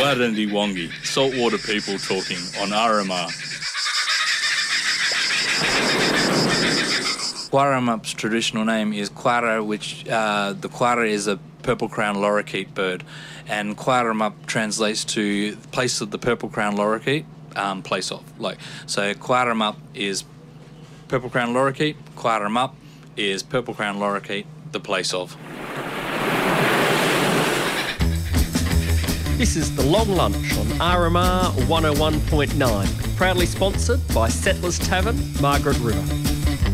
Warandi Wongi, saltwater people talking on RMR. Quaramup's traditional name is Quara, which the Quara is a purple crown lorikeet bird, and Quaramup translates to place of the purple crown lorikeet, place of. So Quaramup is purple crown lorikeet, Quaramup is purple crown lorikeet, the place of. This is The Long Lunch on RMR 101.9, proudly sponsored by Settlers Tavern, Margaret River.